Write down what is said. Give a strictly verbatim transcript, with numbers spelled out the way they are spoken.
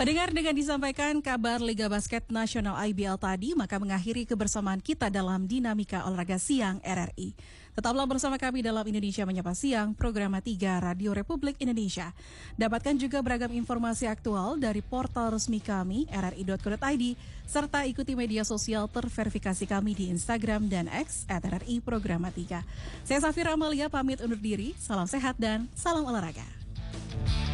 Pendengar, dengan disampaikan kabar Liga Basket Nasional I B L tadi, maka mengakhiri kebersamaan kita dalam Dinamika Olahraga Siang R R I. Tetaplah bersama kami dalam Indonesia Menyapa Siang, program tiga Radio Republik Indonesia. Dapatkan juga beragam informasi aktual dari portal resmi kami, r r i dot co dot i d, serta ikuti media sosial terverifikasi kami di Instagram dan X at R R I Programa tiga. Saya Safira Amalia pamit undur diri, salam sehat dan salam olahraga.